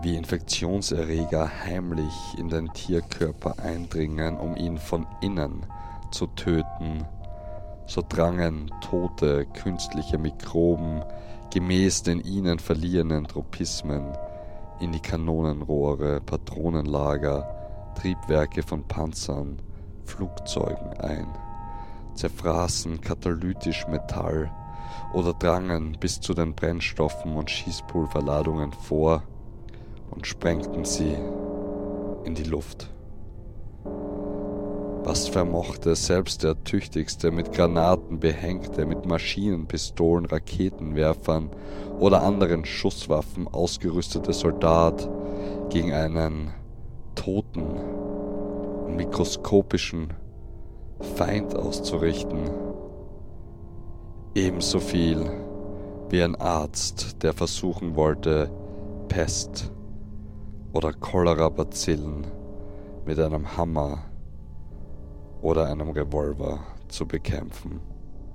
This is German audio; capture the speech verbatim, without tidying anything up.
wie Infektionserreger heimlich in den Tierkörper eindringen, um ihn von innen zu töten, so drangen tote, künstliche Mikroben gemäß den ihnen verliehenen Tropismen in die Kanonenrohre, Patronenlager, Triebwerke von Panzern, Flugzeugen ein, zerfraßen katalytisch Metall oder drangen bis zu den Brennstoffen und Schießpulverladungen vor und sprengten sie in die Luft. Was vermochte selbst der tüchtigste, mit Granaten behängte, mit Maschinenpistolen, Raketenwerfern oder anderen Schusswaffen ausgerüstete Soldat gegen einen toten und mikroskopischen Feind auszurichten? Ebenso viel wie ein Arzt, der versuchen wollte, Pest oder Cholera-Bazillen mit einem Hammer oder einem Revolver zu bekämpfen.